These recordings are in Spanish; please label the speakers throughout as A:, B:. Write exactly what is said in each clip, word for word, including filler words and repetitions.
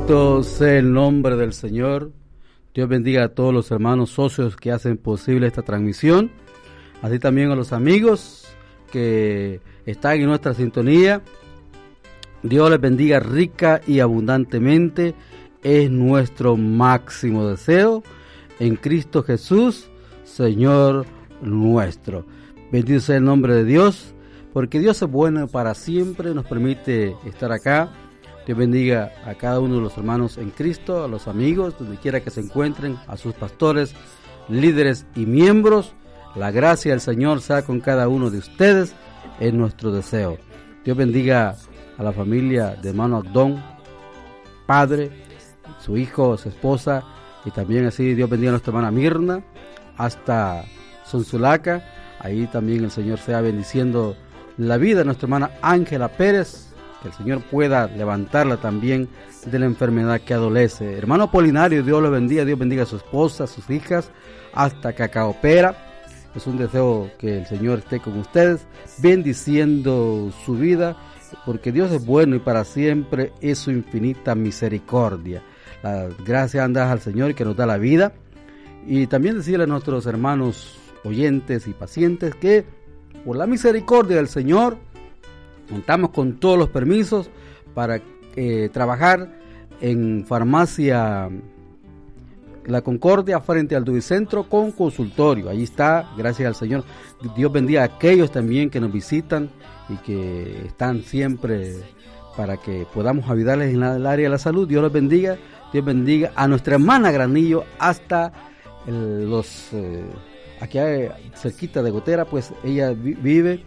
A: Bendito sea el nombre del Señor. Dios bendiga a todos los hermanos socios que hacen posible esta transmisión, así también a los amigos que están en nuestra sintonía. Dios les bendiga rica y abundantemente, es nuestro máximo deseo en Cristo Jesús, Señor nuestro. Bendito sea el nombre de Dios, porque Dios es bueno para siempre, nos permite estar acá. Dios bendiga a cada uno de los hermanos en Cristo, a los amigos, donde quiera que se encuentren, a sus pastores, líderes y miembros. La gracia del Señor sea con cada uno de ustedes, es nuestro deseo. Dios bendiga a la familia de hermano Agdón, padre, su hijo, su esposa, y también así Dios bendiga a nuestra hermana Mirna, hasta Sonzulaca. Ahí también el Señor sea bendiciendo la vida de nuestra hermana Ángela Pérez, que el Señor pueda levantarla también de la enfermedad que adolece. Hermano Apolinario, Dios lo bendiga, Dios bendiga a su esposa, a sus hijas, hasta Cacaopera. Es un deseo que el Señor esté con ustedes, bendiciendo su vida, porque Dios es bueno y para siempre es su infinita misericordia. Las gracias andas al Señor que nos da la vida. Y también decirle a nuestros hermanos oyentes y pacientes que por la misericordia del Señor contamos con todos los permisos para eh, trabajar en Farmacia La Concordia frente al Dubicentro con consultorio. Ahí está, gracias al Señor. Dios bendiga a aquellos también que nos visitan y que están siempre para que podamos ayudarles en la, el área de la salud. Dios los bendiga. Dios bendiga a nuestra hermana Granillo hasta el, los eh, aquí eh, cerquita de Gotera, pues ella vi, vive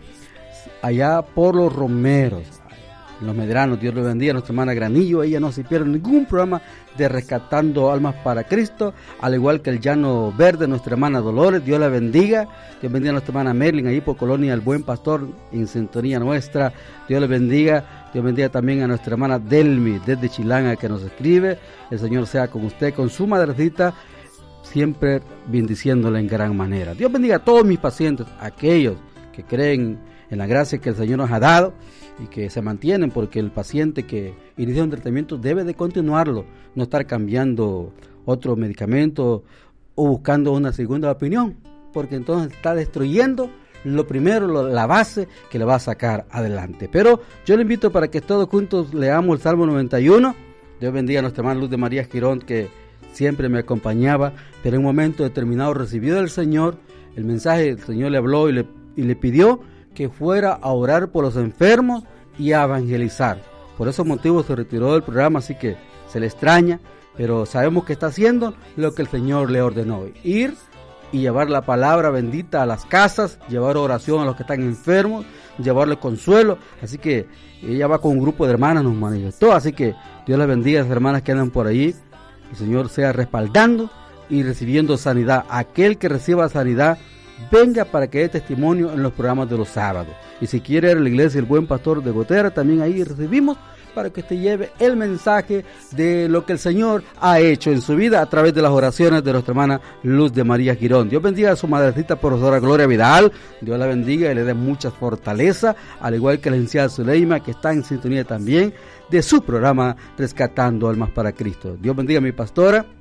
A: allá por los Romeros, los Medranos. Dios le bendiga a nuestra hermana Granillo. Ella no se pierde ningún programa de Rescatando Almas para Cristo, al igual que el Llano Verde, nuestra hermana Dolores. Dios la bendiga. Dios bendiga a nuestra hermana Merlin, ahí por Colonia El Buen Pastor, en sintonía nuestra. Dios le bendiga. Dios bendiga también a nuestra hermana Delmi, desde Chilanga, que nos escribe. El Señor sea con usted, con su madrecita, siempre bendiciéndola en gran manera. Dios bendiga a todos mis pacientes, aquellos que creen en la gracia que el Señor nos ha dado y que se mantienen, porque el paciente que inicia un tratamiento debe de continuarlo, no estar cambiando otro medicamento o buscando una segunda opinión, porque entonces está destruyendo lo primero, lo, la base que le va a sacar adelante. Pero yo le invito para que todos juntos leamos el Salmo noventa y uno. Dios bendiga a nuestra hermana Luz de María Girón, que siempre me acompañaba, pero en un momento determinado recibió del Señor el mensaje. El Señor le habló y le, y le pidió que fuera a orar por los enfermos y a evangelizar. Por esos motivos se retiró del programa, así que se le extraña, pero sabemos que está haciendo lo que el Señor le ordenó: ir y llevar la palabra bendita a las casas, llevar oración a los que están enfermos, llevarle consuelo. Así que ella va con un grupo de hermanas, nos manifestó, así que Dios les bendiga a las hermanas que andan por ahí. El Señor sea respaldando y recibiendo sanidad. Aquel que reciba sanidad, venga para que dé testimonio en los programas de los sábados. Y si quiere ir a la iglesia El Buen Pastor de Gotera, también ahí recibimos para que usted lleve el mensaje de lo que el Señor ha hecho en su vida a través de las oraciones de nuestra hermana Luz de María Girón. Dios bendiga a su madrecita profesora Gloria Vidal. Dios la bendiga y le dé mucha fortaleza, al igual que la licenciada Zuleima, que está en sintonía también de su programa Rescatando Almas para Cristo. Dios bendiga a mi pastora